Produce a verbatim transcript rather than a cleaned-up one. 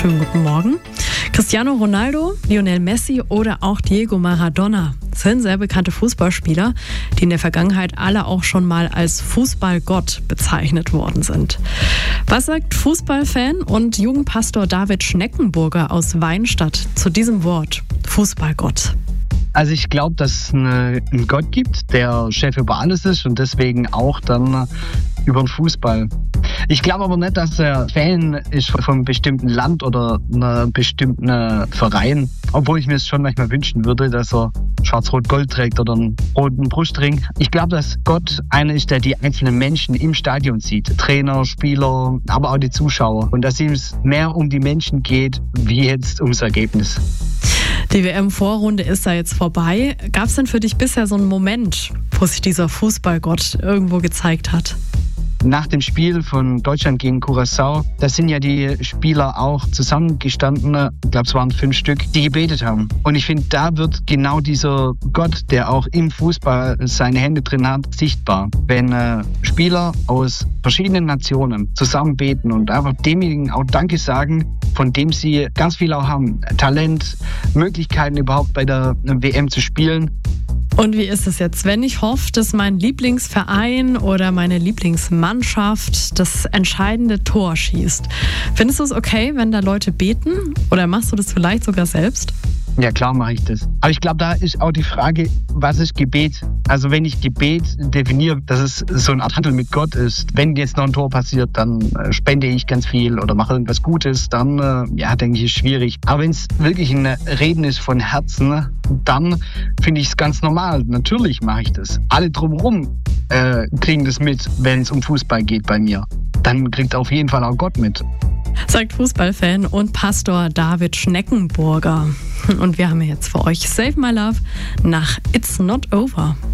Schönen guten Morgen. Cristiano Ronaldo, Lionel Messi oder auch Diego Maradona sind sehr bekannte Fußballspieler, die in der Vergangenheit alle auch schon mal als Fußballgott bezeichnet worden sind. Was sagt Fußballfan und Jugendpastor David Schneckenburger aus Weinstadt zu diesem Wort Fußballgott? Also ich glaube, dass es eine, einen Gott gibt, der Chef über alles ist und deswegen auch dann über den Fußball. Ich glaube aber nicht, dass er Fan ist von einem bestimmten Land oder einem bestimmten Verein. Obwohl ich mir es schon manchmal wünschen würde, dass er schwarz-rot-gold trägt oder einen roten Brustring. Ich glaube, dass Gott einer ist, der die einzelnen Menschen im Stadion sieht. Trainer, Spieler, aber auch die Zuschauer. Und dass ihm es mehr um die Menschen geht, wie jetzt ums Ergebnis. Die W M-Vorrunde ist da jetzt vorbei. Gab es denn für dich bisher so einen Moment, wo sich dieser Fußballgott irgendwo gezeigt hat? Nach dem Spiel von Deutschland gegen Curaçao, da sind ja die Spieler auch zusammengestanden, ich glaube es waren fünf Stück, die gebetet haben. Und ich finde, da wird genau dieser Gott, der auch im Fußball seine Hände drin hat, sichtbar. Wenn äh, Spieler aus verschiedenen Nationen zusammen beten und einfach demjenigen auch Danke sagen, von dem sie ganz viel auch haben. Talent, Möglichkeiten überhaupt bei der W M zu spielen. Und wie ist es jetzt, wenn ich hoffe, dass mein Lieblingsverein oder meine Lieblingsmannschaft das entscheidende Tor schießt? Findest du es okay, wenn da Leute beten? Oder machst du das vielleicht sogar selbst? Ja, klar mache ich das. Aber ich glaube, da ist auch die Frage, was ist Gebet? Also wenn ich Gebet definiere, dass es so eine Art Handel mit Gott ist, wenn jetzt noch ein Tor passiert, dann äh, spende ich ganz viel oder mache irgendwas Gutes, dann, äh, ja, denke ich, ist schwierig. Aber wenn es wirklich ein Reden ist von Herzen, dann finde ich es ganz normal. Natürlich mache ich das. Alle drumherum äh, kriegen das mit, wenn es um Fußball geht bei mir. Dann kriegt auf jeden Fall auch Gott mit. Sagt Fußballfan und Pastor David Schneckenburger. Und wir haben jetzt für euch Save My Love nach It's Not Over.